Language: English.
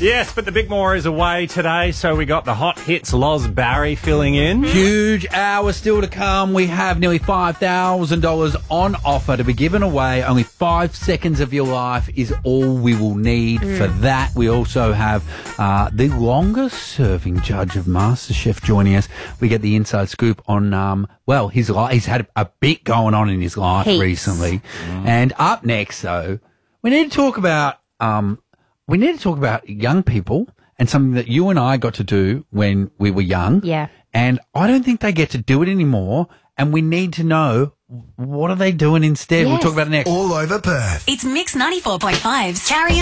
Yes, but the Big More is away today, so we got the hot hits Loz Barry filling in. Huge hour still to come. We have nearly $5,000 on offer to be given away. Only 5 seconds of your life is all we will need for that. We also have the longest-serving judge of MasterChef joining us. We get the inside scoop on, he's had a bit going on in his life recently. And up next, though, we need to talk about young people and something that you and I got to do when we were young. Yeah. And I don't think they get to do it anymore. And we need to know, what are they doing instead? Yes. We'll talk about it next. All over Perth. It's Mix 94.5's Carrie and